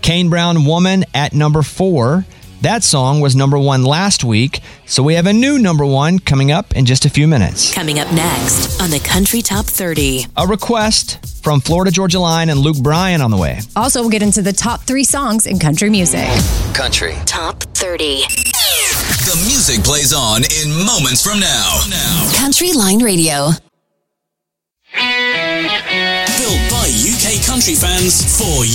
Kane Brown, Woman at number 4. That song was number 1 last week, so we have a new number 1 coming up in just a few minutes. Coming up next on the Country Top 30. A request from Florida Georgia Line and Luke Bryan on the way. Also, we'll get into the top 3 songs in country music. Country Top 30. The music plays on in moments from now. Country Line Radio. Built by UK country fans for